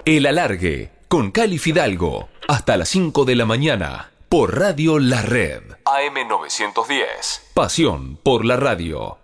El Alargue, con Cali Fidalgo, hasta las 5 de la mañana, por Radio La Red. AM 910. Pasión por la radio.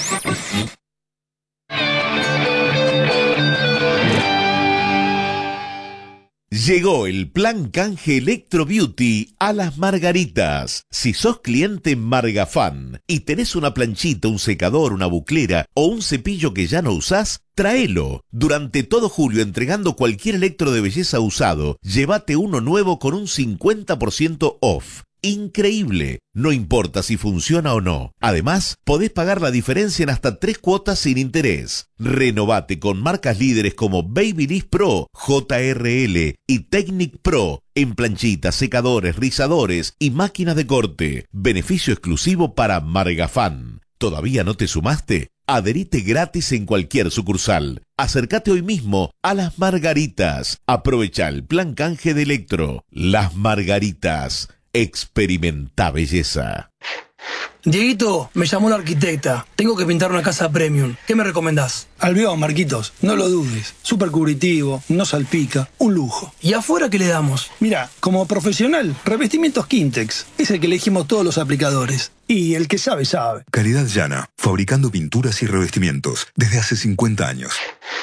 Llegó el plan canje Electro Beauty a Las Margaritas. Si sos cliente Margafan y tenés una planchita, un secador, una buclera o un cepillo que ya no usás, tráelo. Durante todo julio, entregando cualquier electro de belleza usado, llévate uno nuevo con un 50% off. Increíble, no importa si funciona o no. Además, podés pagar la diferencia en hasta 3 cuotas sin interés. Renovate con marcas líderes como Babyliss Pro, JRL y Technic Pro en planchitas, secadores, rizadores y máquinas de corte. Beneficio exclusivo para Margafan. ¿Todavía no te sumaste? Adherite gratis en cualquier sucursal. Acércate hoy mismo a Las Margaritas. Aprovecha el plan canje de Electro. Las Margaritas. Experimenta belleza. Dieguito, me llamó la arquitecta. Tengo que pintar una casa premium. ¿Qué me recomendás? Albión, Marquitos, no lo dudes. Súper cubritivo, no salpica, un lujo. ¿Y afuera qué le damos? Mira, como profesional, revestimientos Quintex. Es el que elegimos todos los aplicadores. Y el que sabe, sabe. Calidad Llana, fabricando pinturas y revestimientos desde hace 50 años.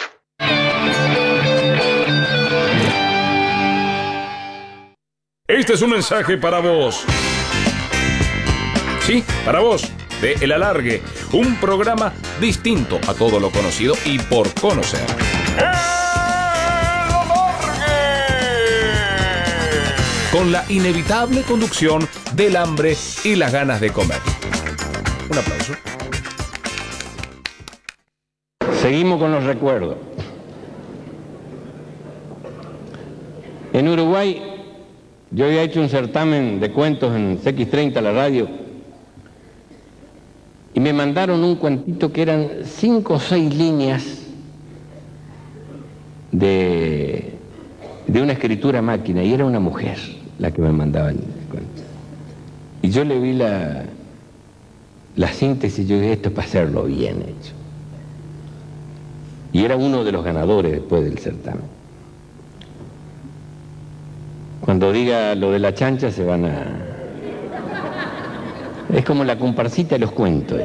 Este es un mensaje para vos. Sí, para vos, de El Alargue, un programa distinto a todo lo conocido y por conocer. ¡El Alargue! Con la inevitable conducción del hambre y las ganas de comer. Un aplauso. Seguimos con los recuerdos. En Uruguay, yo había hecho un certamen de cuentos en CX30, la radio, y me mandaron un cuentito que eran 5 o 6 líneas de una escritura máquina, y era una mujer la que me mandaba el cuento. Y yo le vi la síntesis, yo dije, esto es para hacerlo bien hecho. Y era uno de los ganadores después del certamen. Cuando diga lo de la chancha se van a... Es como la comparsita de los cuentos.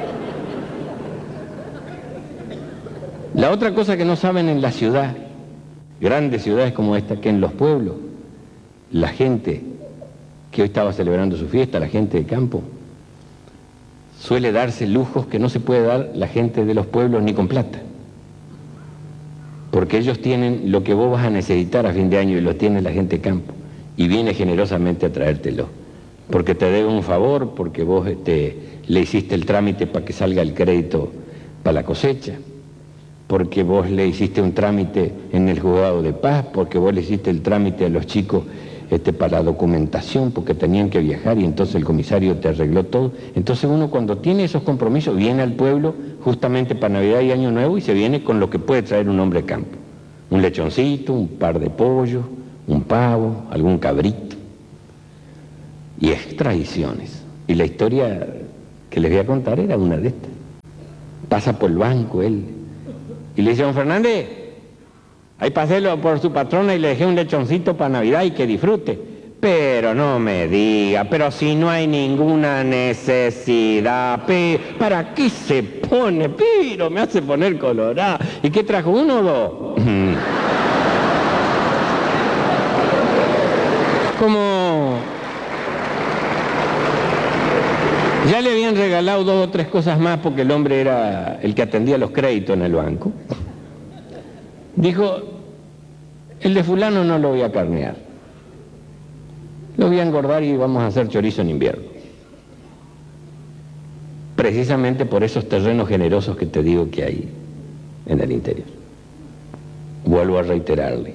La otra cosa que no saben en la ciudad, grandes ciudades como esta, que en los pueblos, la gente que hoy estaba celebrando su fiesta, la gente de campo, suele darse lujos que no se puede dar la gente de los pueblos ni con plata. Porque ellos tienen lo que vos vas a necesitar a fin de año y lo tiene la gente de campo. Y viene generosamente a traértelo. Porque te debe un favor, porque vos le hiciste el trámite para que salga el crédito para la cosecha, porque vos le hiciste un trámite en el juzgado de paz, porque vos le hiciste el trámite a los chicos para la documentación, porque tenían que viajar y entonces el comisario te arregló todo. Entonces uno cuando tiene esos compromisos viene al pueblo justamente para Navidad y Año Nuevo y se viene con lo que puede traer un hombre de campo. Un lechoncito, un par de pollos, un pavo, algún cabrito. Y es tradiciones. Y la historia que les voy a contar era una de estas. Pasa por el banco él y le dice, don Fernández, ahí pasé por su patrona y le dejé un lechoncito para Navidad y que disfrute. Pero no me diga, pero si no hay ninguna necesidad, ¿para qué se pone? Pero me hace poner colorado. ¿Y qué trajo? ¿1 o 2? Como ya le habían regalado 2 o 3 cosas más porque el hombre era el que atendía los créditos en el banco, dijo, el de fulano no lo voy a carnear, lo voy a engordar y vamos a hacer chorizo en invierno. Precisamente por esos terrenos generosos que te digo que hay en el interior. Vuelvo a reiterarle.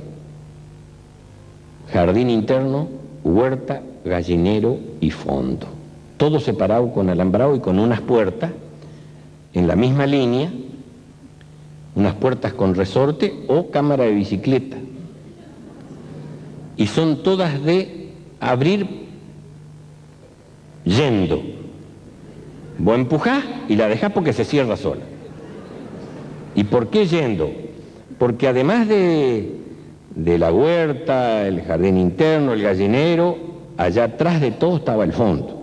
Jardín interno, huerta, gallinero y fondo. Todo separado con alambrado y con unas puertas en la misma línea, unas puertas con resorte o cámara de bicicleta. Y son todas de abrir yendo. Vos empujás y la dejás porque se cierra sola. ¿Y por qué yendo? Porque además de de la huerta, el jardín interno, el gallinero. Allá atrás de todo estaba el fondo.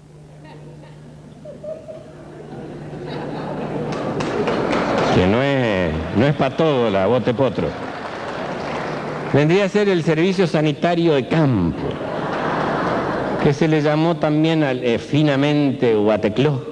Que no es para todo la bote potro. Vendría a ser el servicio sanitario de campo, que se le llamó también finamente Huatecló,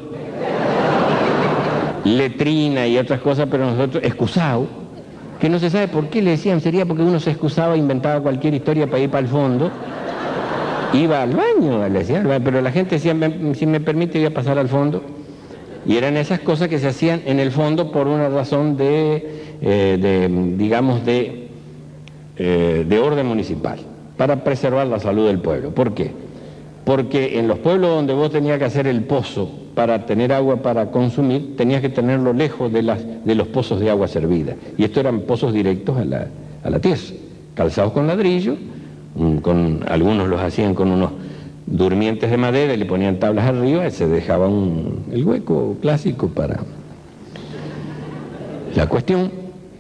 letrina y otras cosas, pero nosotros, excusado, que no se sabe por qué le decían, sería porque uno se excusaba, inventaba cualquier historia para ir para el fondo, iba al baño, le decían, pero la gente decía, si me permite, voy a pasar al fondo. Y eran esas cosas que se hacían en el fondo por una razón digamos, de orden municipal, para preservar la salud del pueblo. ¿Por qué? Porque en los pueblos donde vos tenías que hacer el pozo para tener agua para consumir, tenías que tenerlo lejos de los pozos de agua servida. Y estos eran pozos directos a la tierra, calzados con ladrillo, algunos los hacían con unos durmientes de madera y le ponían tablas arriba y se dejaba el hueco clásico para la cuestión.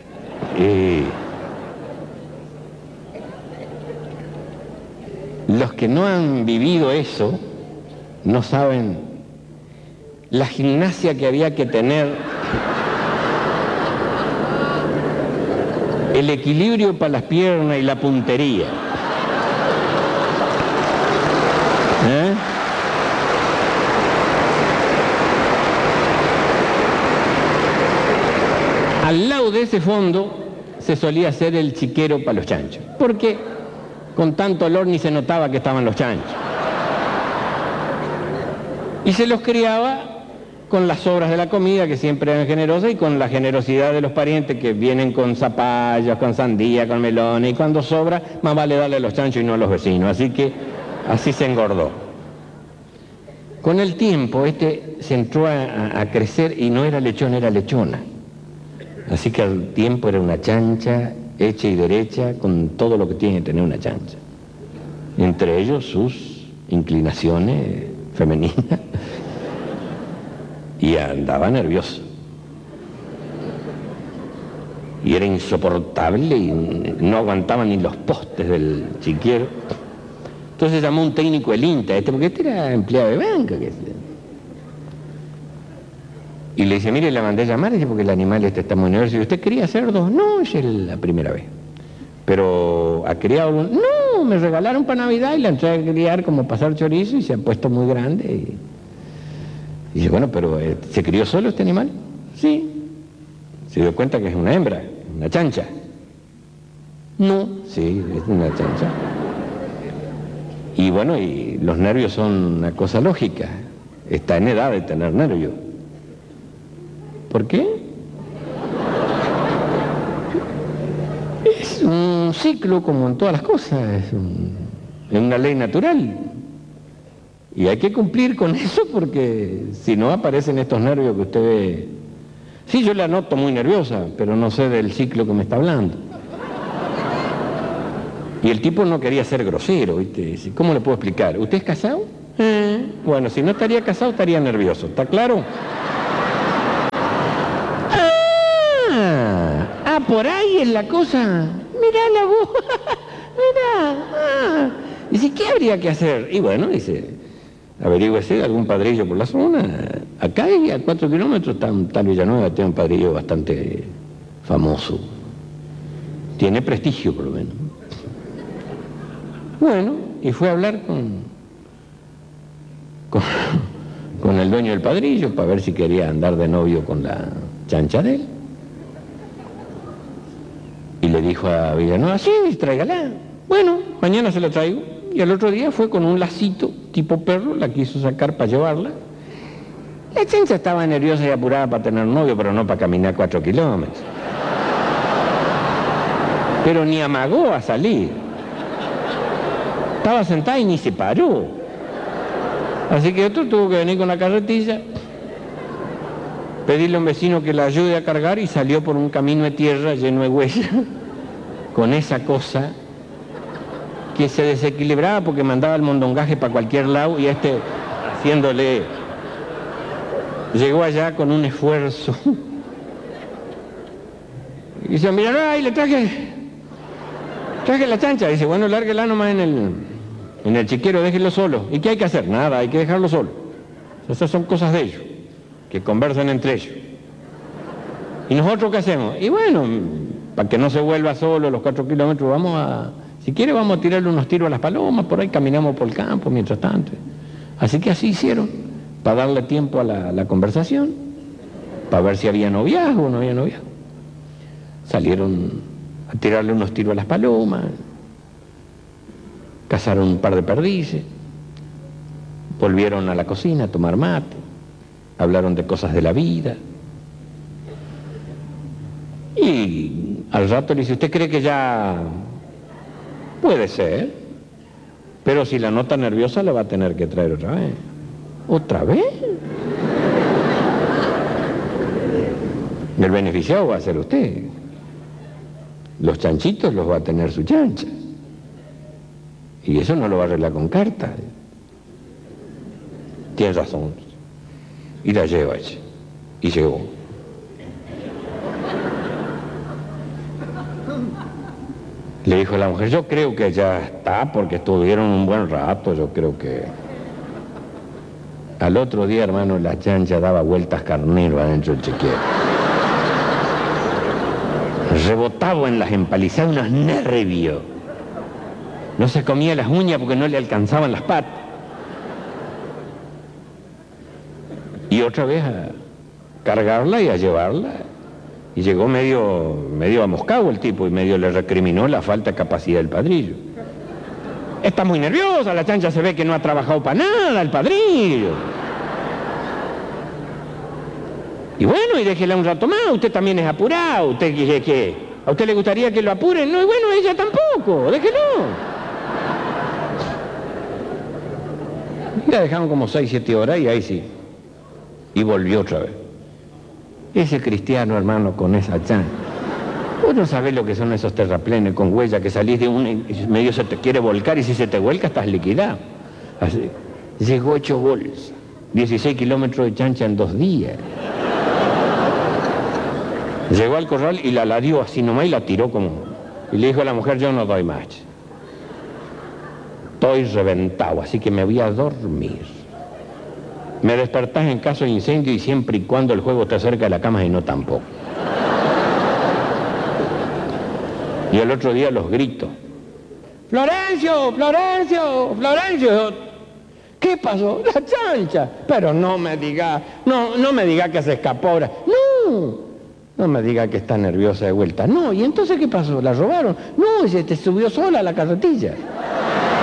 Los que no han vivido eso no saben la gimnasia que había que tener, el equilibrio para las piernas y la puntería. Al lado de ese fondo se solía hacer el chiquero para los chanchos, porque con tanto olor ni se notaba que estaban los chanchos. Y se los criaba con las sobras de la comida, que siempre eran generosas, y con la generosidad de los parientes que vienen con zapallos, con sandía, con melones, y cuando sobra, más vale darle a los chanchos y no a los vecinos. Así que así se engordó. Con el tiempo se entró a crecer y no era lechón, era lechona. Así que al tiempo era una chancha hecha y derecha con todo lo que tiene que tener una chancha. Entre ellos sus inclinaciones femeninas. Y andaba nervioso. Y era insoportable y no aguantaba ni los postes del chiquero. Entonces llamó un técnico del INTA, porque este era empleado de banca. Y le dice, mire, la mandé a llamar, porque el animal está muy nervioso. ¿Y usted quería cerdos? No, es la primera vez. Pero ¿ha criado uno? No, me regalaron para Navidad y la entré a criar como pasar chorizo y se ha puesto muy grande. Y dice, bueno, pero ¿se crió solo este animal? Sí. ¿Se dio cuenta que es una hembra, una chancha? No, sí, es una chancha. Y bueno, y los nervios son una cosa lógica. Está en edad de tener nervios. ¿Por qué? Es un ciclo como en todas las cosas, es una ley natural. Y hay que cumplir con eso porque si no aparecen estos nervios que usted ve. Sí, yo la noto muy nerviosa, pero no sé del ciclo que me está hablando. Y el tipo no quería ser grosero, ¿viste? ¿Cómo le puedo explicar? ¿Usted es casado? Bueno, si no estaría casado estaría nervioso, ¿está claro? Por ahí es la cosa. Mirá la voz. Mirá. Dice, ¿qué habría que hacer? Y bueno, dice, averígüese algún padrillo por la zona. Acá a 4 kilómetros está un tal Villanueva, tiene un padrillo bastante famoso. Tiene prestigio, por lo menos. Bueno, y fue a hablar con el dueño del padrillo para ver si quería andar de novio con la chancha de él. Y le dijo a Villanueva, sí, tráigala. Bueno, mañana se la traigo. Y al otro día fue con un lacito tipo perro, la quiso sacar para llevarla. La chancha estaba nerviosa y apurada para tener novio, pero no para caminar 4 kilómetros. Pero ni amagó a salir. Estaba sentada y ni se paró. Así que otro tuvo que venir con la carretilla, pedirle a un vecino que la ayude a cargar y salió por un camino de tierra lleno de huellas, con esa cosa que se desequilibraba porque mandaba el mondongaje para cualquier lado y haciéndole, llegó allá con un esfuerzo. Y dice, mira, ahí le traje. traje la chancha. Dice, bueno, lárguela nomás en el chiquero, déjelo solo. ¿Y qué hay que hacer? Nada, hay que dejarlo solo. Esas son cosas de ellos, que conversan entre ellos. ¿Y nosotros qué hacemos? Y bueno, para que no se vuelva solo los 4 kilómetros, si quiere vamos a tirarle unos tiros a las palomas, por ahí caminamos por el campo mientras tanto. Así que así hicieron, para darle tiempo a la conversación, para ver si había noviazgo o no había noviazgo. Salieron a tirarle unos tiros a las palomas, cazaron un par de perdices, volvieron a la cocina a tomar mate, hablaron de cosas de la vida. Y al rato le dice, ¿usted cree que ya puede ser? Pero si la nota nerviosa la va a tener que traer otra vez. ¿Otra vez? El beneficiado va a ser usted. Los chanchitos los va a tener su chancha. Y eso no lo va a arreglar con cartas. Tiene razón. Y la lleva ella. Y llegó. Le dijo a la mujer, yo creo que ya está, porque estuvieron un buen rato, yo creo que... Al otro día, hermano, la chancha daba vueltas carnero adentro del chiquero. Rebotaba en las empalizadas unos nervios. No se comía las uñas porque no le alcanzaban las patas. Y otra vez a cargarla y a llevarla. Y llegó medio amoscado el tipo y medio le recriminó la falta de capacidad del padrillo. Está muy nerviosa, la chancha se ve que no ha trabajado para nada el padrillo. Y bueno, y déjela un rato más, usted también es apurado, usted ¿qué? ¿A usted le gustaría que lo apuren? No, y bueno, ella tampoco, déjelo. Y la dejaron como 6, 7 horas y ahí sí. Y volvió otra vez. Ese cristiano, hermano, con esa chancha. Vos no sabés lo que son esos terraplenes con huella, que salís de un y medio se te quiere volcar y si se te vuelca estás liquidado. Así. Llegó hecho bolsa. 16 kilómetros de chancha en 2 días. Llegó al corral y la dio así nomás y la tiró como... Y le dijo a la mujer, yo no doy más. Estoy reventado, así que me voy a dormir. Me despertás en caso de incendio y siempre y cuando el juego esté cerca de la cama y no tampoco. Y el otro día los gritos. ¡Florencio! ¡Florencio! ¡Florencio! ¿Qué pasó? La chancha. Pero no me diga que se escapó ahora. No me diga que está nerviosa de vuelta. No, ¿y entonces qué pasó? ¿La robaron? No, se te subió sola a la carretilla.